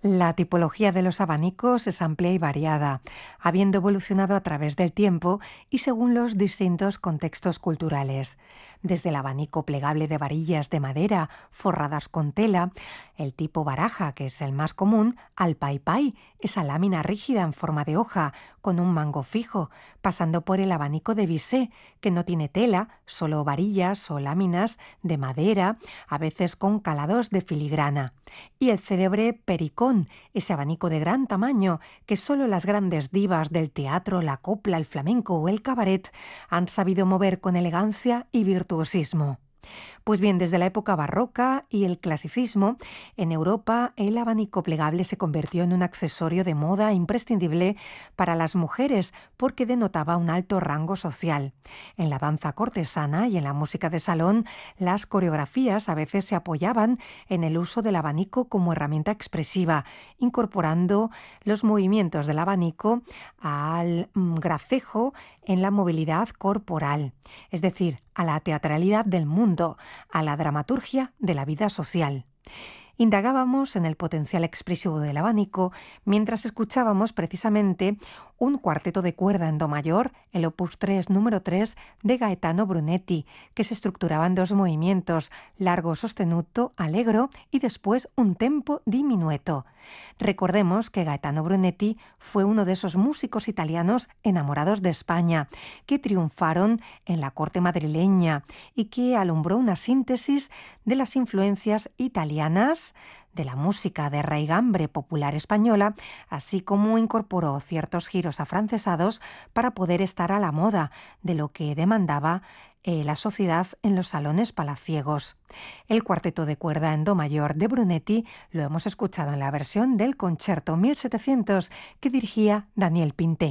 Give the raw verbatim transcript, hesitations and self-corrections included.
La tipología de los abanicos es amplia y variada, habiendo evolucionado a través del tiempo y según los distintos contextos culturales. Desde el abanico plegable de varillas de madera forradas con tela, el tipo baraja, que es el más común, al pai pai, esa lámina rígida en forma de hoja, con un mango fijo, pasando por el abanico de bisé, que no tiene tela, solo varillas o láminas de madera, a veces con calados de filigrana. Y el célebre pericón, ese abanico de gran tamaño que solo las grandes divas del teatro, la copla, el flamenco o el cabaret han sabido mover con elegancia y virtuosismo. Pues bien, desde la época barroca y el clasicismo, en Europa el abanico plegable se convirtió en un accesorio de moda imprescindible para las mujeres porque denotaba un alto rango social. En la danza cortesana y en la música de salón, las coreografías a veces se apoyaban en el uso del abanico como herramienta expresiva, incorporando los movimientos del abanico al mm, gracejo en la movilidad corporal, es decir, a la teatralidad del mundo, a la dramaturgia de la vida social. Indagábamos en el potencial expresivo del abanico mientras escuchábamos precisamente un cuarteto de cuerda en do mayor, el opus tres número tres de Gaetano Brunetti, que se estructuraba en dos movimientos, largo sostenuto, allegro y después un tempo diminueto. Recordemos que Gaetano Brunetti fue uno de esos músicos italianos enamorados de España, que triunfaron en la corte madrileña y que alumbró una síntesis de las influencias italianas, de la música de raigambre popular española, así como incorporó ciertos giros afrancesados para poder estar a la moda de lo que demandaba eh, la sociedad en los salones palaciegos. El cuarteto de cuerda en do mayor de Brunetti lo hemos escuchado en la versión del concierto mil setecientos que dirigía Daniel Pinté.